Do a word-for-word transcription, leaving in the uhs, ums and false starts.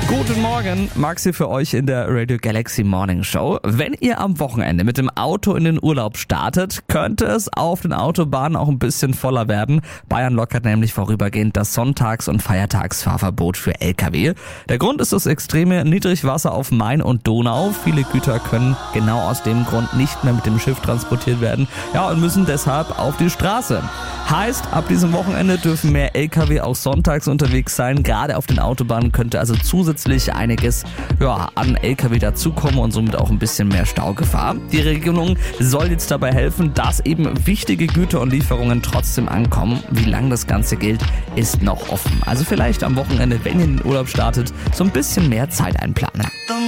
Guten Morgen, Max hier für euch in der Radio Galaxy Morning Show. Wenn ihr am Wochenende mit dem Auto in den Urlaub startet, könnte es auf den Autobahnen auch ein bisschen voller werden. Bayern lockert nämlich vorübergehend das Sonntags- und Feiertagsfahrverbot für L K W. Der Grund ist das extreme Niedrigwasser auf Main und Donau. Viele Güter können genau aus dem Grund nicht mehr mit dem Schiff transportiert werden, ja, und müssen deshalb auf die Straße. Heißt, ab diesem Wochenende dürfen mehr L K W auch sonntags unterwegs sein. Gerade auf den Autobahnen könnte also zusätzlich einiges ja, an L K W dazukommen und somit auch ein bisschen mehr Staugefahr. Die Regierung soll jetzt dabei helfen, dass eben wichtige Güter und Lieferungen trotzdem ankommen. Wie lange das Ganze gilt, ist noch offen. Also vielleicht am Wochenende, wenn ihr in den Urlaub startet, so ein bisschen mehr Zeit einplanen.